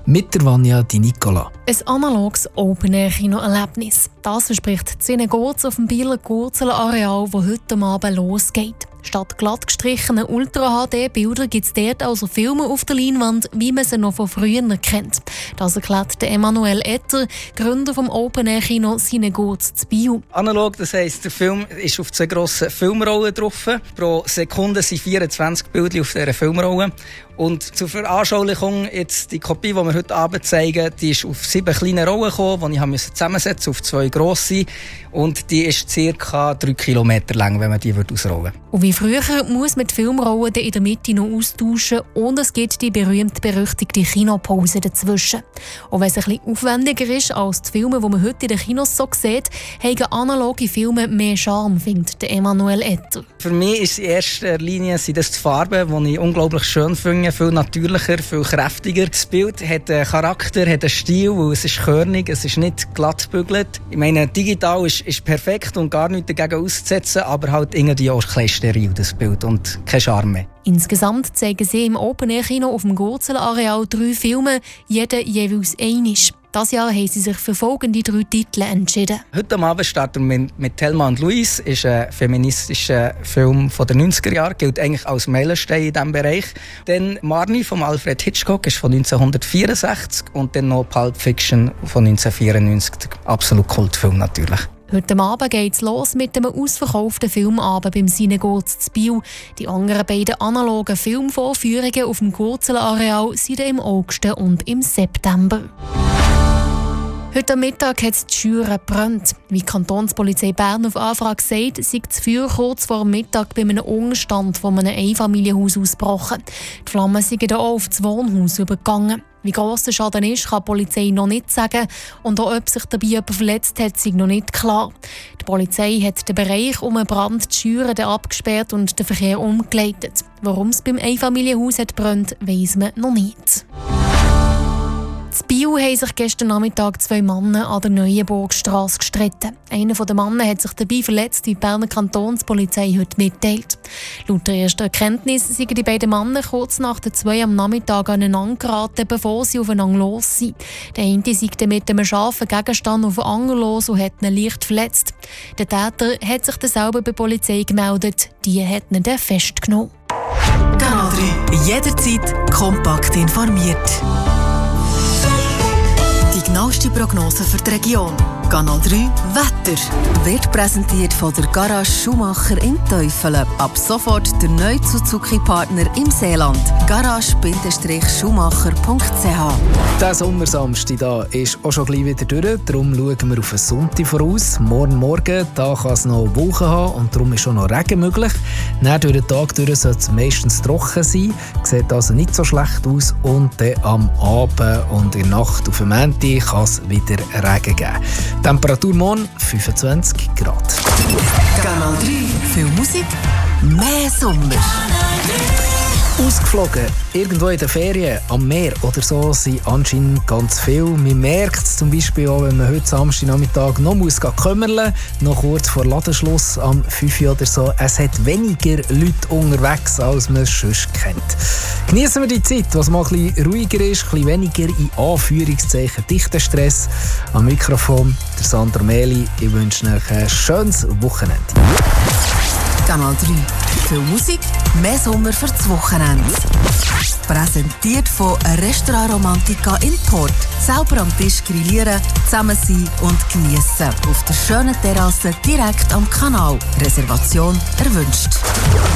mit der Vanja Di Nicola. Ein analoges Open-Air-Kino-Erlebnis. Das verspricht Cine Goz auf dem Bieler Gurzeler-Areal, wo heute Abend losgeht. Statt glatt gestrichenen Ultra-HD-Bildern gibt es dort also Filme auf der Leinwand, wie man sie noch von früher kennt. Das erklärt Emanuel Etter, Gründer vom Open-Air-Kino Cine Goz zu Biel. Analog, das heisst, der Film ist auf 2 grossen Filmrollen drauf. Pro Sekunde sind 24 Bilder auf dieser Filmrolle. Und zur Veranschaulichung, jetzt die Kopie, die wir heute Abend zeigen, die ist auf 7 kleine Rollen gekommen, die ich zusammensetzen musste auf 2 grosse. Und die ist ca. 3 Kilometer lang, wenn man die ausrollen würde. Und wie früher muss man die Filmrollen in der Mitte noch austauschen und es gibt die berühmt-berüchtigte Kinopause dazwischen. Auch wenn es ein bisschen aufwendiger ist als die Filme, die man heute in den Kinos so sieht, haben analoge Filme mehr Charme, findet Emanuel Etter. Für mich ist in erster Linie sind das die Farben, die ich unglaublich schön finde, viel natürlicher, viel kräftiger. Das Bild hat einen Charakter, hat einen Stil, weil es ist körnig, es ist nicht glatt gebügelt. Ich meine, digital ist perfekt und gar nichts dagegen auszusetzen, aber halt irgendwie auch ein bisschen steril, das Bild, und kein Charme mehr. Insgesamt zeigen sie im Open-Air-Kino auf dem Gurzeler-Areal 3 Filme, jeder jeweils einisch. Dieses Jahr haben sie sich für folgende 3 Titel entschieden. Heute Abend starten wir mit Thelma und Louise. Ist ein feministischer Film von den 90er Jahren, gilt eigentlich als Meilenstein in diesem Bereich. Dann Marnie von Alfred Hitchcock ist von 1964 und dann noch Pulp Fiction von 1994. Absolut Kultfilm natürlich. Heute Abend geht es los mit einem ausverkauften Filmabend beim Cine Goz zu Biel. Die anderen beiden analogen Filmvorführungen auf dem Gurzeler-Areal sind im August und im September. Heute Mittag hat es die Schüre gebrannt. Wie die Kantonspolizei Bern auf Anfrage sagt, sei das Feuer kurz vor Mittag bei einem Unterstand von einem Einfamilienhaus ausgebrochen. Die Flammen sind auch auf das Wohnhaus übergegangen. Wie gross der Schaden ist, kann die Polizei noch nicht sagen. Und auch ob sich dabei jemand verletzt hat, ist noch nicht klar. Die Polizei hat den Bereich um den Brand, die Schüre abgesperrt und den Verkehr umgeleitet. Warum es beim Einfamilienhaus hat brennt, weiss man noch nicht. In Biel haben sich gestern Nachmittag 2 Männer an der Neuenburgstrasse gestritten. Einer der Männer hat sich dabei verletzt, wie die Berner Kantonspolizei heute mitteilt. Laut der ersten Erkenntnis sind die beiden Männer kurz nach den 2 am Nachmittag aneinander geraten, bevor sie aufeinander los sind. Der eine sei mit einem scharfen Gegenstand auf den anderen los und hat ihn leicht verletzt. Der Täter hat sich dann selber bei der Polizei gemeldet. Die hat ihn dann festgenommen. Kanal 3. Jederzeit kompakt informiert. Die genaueste Prognose für die Region. Kanal 3 Wetter wird präsentiert von der Garage Schumacher in Teufelen. Ab sofort der neue Suzuki-Partner im Seeland. garage-schumacher.ch. Der Sommersamstag da ist auch schon gleich wieder durch. Darum schauen wir auf den Sonntag voraus. Morgen da kann es noch Wolken haben und darum ist auch noch Regen möglich. Dann durch den Tag durch soll es meistens trocken sein. Sieht also nicht so schlecht aus. Und dann am Abend und in der Nacht auf dem Montag kann es wieder Regen geben. Temperatur morgen 25 Grad. Kanal 3. Viel Musik, mehr Sommer. Ausgeflogen, irgendwo in den Ferien, am Meer oder so, sind anscheinend ganz viel. Man merkt es zum Beispiel auch, wenn man heute Samstagnachmittag noch kümmern muss, noch kurz vor Ladenschluss am 5 Uhr oder so. Es hat weniger Leute unterwegs, als man es sonst kennt. Genießen wir die Zeit, was mal ein bisschen ruhiger ist, ein bisschen weniger in Anführungszeichen dichten Stress. Am Mikrofon der Sandra Meli. Ich wünsche euch ein schönes Wochenende. Kanal 3. Viel Musik, mehr Sommer für das Wochenende. Präsentiert von Restaurant Romantica in Port. Selber am Tisch grillieren, zusammen sein und geniessen. Auf der schönen Terrasse direkt am Kanal. Reservation erwünscht.